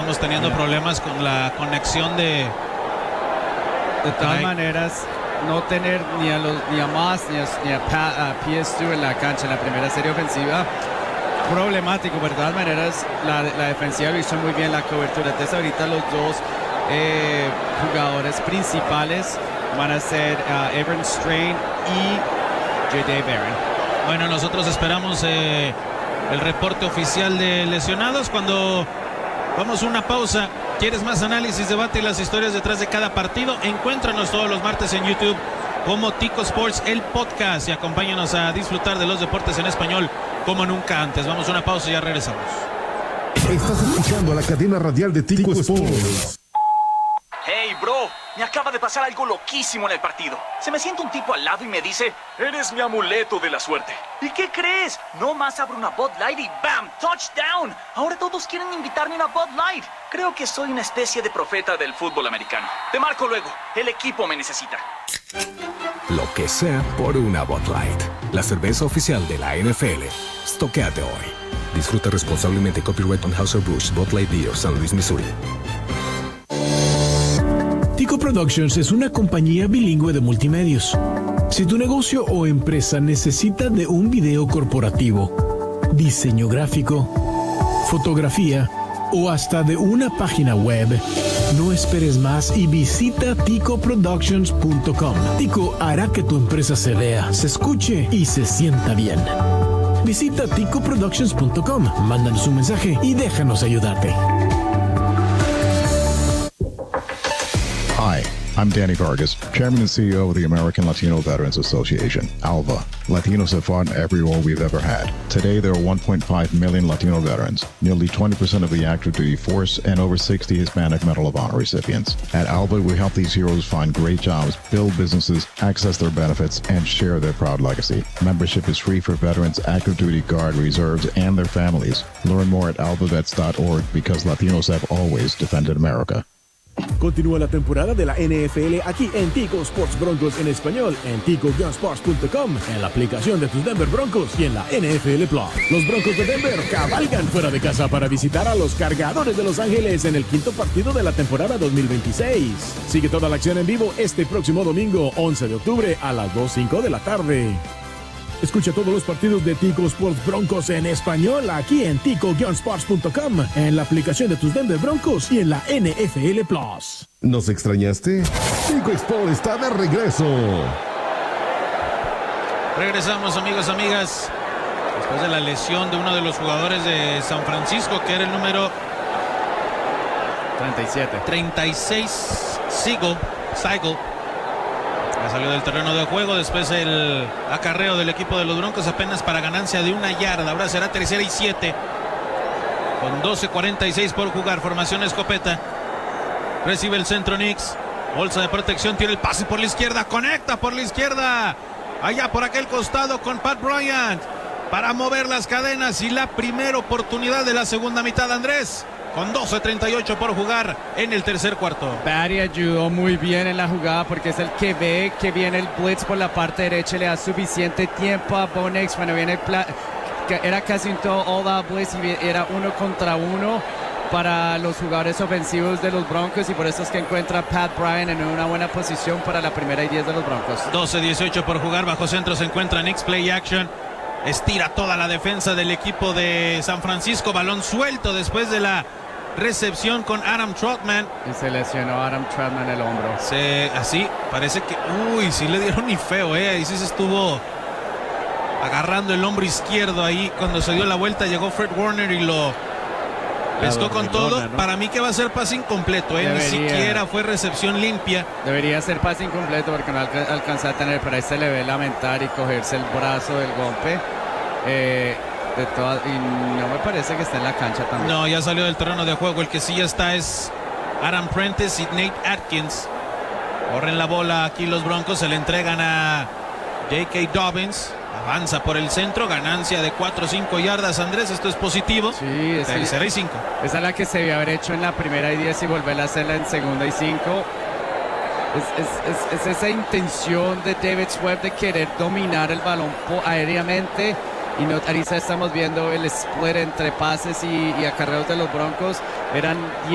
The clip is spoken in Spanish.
estamos teniendo problemas con la conexión de todas maneras, no tener ni a Moss ni a PS2 en la cancha en la primera serie ofensiva, problemático, pero de todas maneras la defensiva lo hizo muy bien, la cobertura. Entonces ahorita los dos jugadores principales van a ser Evan Strain y J.D. Barron. Bueno, nosotros esperamos el reporte oficial de lesionados. Cuando vamos a una pausa, ¿quieres más análisis, debate y las historias detrás de cada partido? Encuéntranos todos los martes en YouTube como Tico Sports, el podcast, y acompáñanos a disfrutar de los deportes en español como nunca antes. Vamos a una pausa y ya regresamos. Estás escuchando a la cadena radial de Tico Sports. Hey, bro, me acaba de pasar algo loquísimo en el partido. Se me sienta un tipo al lado y me dice, eres mi amuleto de la suerte. ¿Y qué crees? No más abro una Bud Light y ¡bam! ¡Touchdown! Ahora todos quieren invitarme a una Bud Light. Creo que soy una especie de profeta del fútbol americano. Te marco luego. El equipo me necesita. Lo que sea por una Bud Light. La cerveza oficial de la NFL. Stoquéate hoy. Disfruta responsablemente. Copyright Anheuser-Busch, Bud Light Beer, San Luis, Missouri. Tico Productions es una compañía bilingüe de multimedios. Si tu negocio o empresa necesita de un video corporativo, diseño gráfico, fotografía o hasta de una página web, no esperes más y visita ticoproductions.com. Tico hará que tu empresa se vea, se escuche y se sienta bien. Visita ticoproductions.com, mándanos un mensaje y déjanos ayudarte. Hi, I'm Danny Vargas, Chairman and CEO of the American Latino Veterans Association, ALVA. Latinos have fought in every war we've ever had. Today, there are 1.5 million Latino veterans, nearly 20% of the active duty force, and over 60 Hispanic Medal of Honor recipients. At ALVA, we help these heroes find great jobs, build businesses, access their benefits, and share their proud legacy. Membership is free for veterans, active duty, Guard, reserves, and their families. Learn more at alvavets.org because Latinos have always defended America. Continúa la temporada de la NFL aquí en Tico Sports Broncos en español, en tico-sports.com, en la aplicación de tus Denver Broncos y en la NFL Plus. Los Broncos de Denver cabalgan fuera de casa para visitar a los Cargadores de Los Ángeles en el quinto partido de la temporada 2026. Sigue toda la acción en vivo este próximo domingo, 11 de octubre a las 2:05 de la tarde. Escucha todos los partidos de Tico Sports Broncos en español aquí en tico-sports.com, en la aplicación de tus Denver Broncos y en la NFL Plus. ¿Nos extrañaste? Tico Sports está de regreso. Regresamos, amigos, amigas. Después de la lesión de uno de los jugadores de San Francisco, que era el número 36, Siegel. Salió del terreno de juego. Después el acarreo del equipo de los Broncos apenas para ganancia de 1 yarda. Ahora será 3rd y 7 con 12:46 por jugar. Formación escopeta. Recibe el centro Nix. Bolsa de protección. Tiene el pase por la izquierda. Conecta por la izquierda. Allá por aquel costado con Pat Bryant para mover las cadenas. Y la primera oportunidad de la segunda mitad, Andrés, con 12:38 por jugar en el tercer cuarto. Barry ayudó muy bien en la jugada porque es el que ve que viene el blitz por la parte derecha, le da suficiente tiempo a Bo Nix cuando viene el que era casi un all-out blitz y era 1 contra 1 para los jugadores ofensivos de los Broncos, y por eso es que encuentra a Pat Bryant en una buena posición para la 1ª y 10 de los Broncos. 12:18 por jugar. Bajo centro se encuentra Nix. Play action. Estira toda la defensa del equipo de San Francisco. Balón suelto después de la recepción con Adam Trautman. Y se lesionó Adam Trautman el hombro. Así, parece que... sí le dieron ni feo, Ahí sí se estuvo agarrando el hombro izquierdo ahí. Cuando se dio la vuelta llegó Fred Warner y lo pescó con todo, ¿no? Para mí que va a ser pase incompleto, Ni siquiera fue recepción limpia. Debería ser pase incompleto porque no alcanza a tener, pero ahí se le ve lamentar y cogerse el brazo del golpe. Y no me parece que esté en la cancha también. No, ya salió del terreno de juego. El que sí ya está es Adam Prentice y Nate Atkins. Corren la bola aquí los Broncos. Se le entregan a J.K. Dobbins. Avanza por el centro. Ganancia de 4 o 5 yardas. Andrés, esto es positivo. Sí, es 3rd y 5. Esa es la que se debió haber hecho en la 1ª y 10 y volver a hacerla en 2nd y 5. Es esa intención de David Webb de querer dominar el balón aéreamente. Y no, ahorita estamos viendo el split entre pases y acarreos de los Broncos. Eran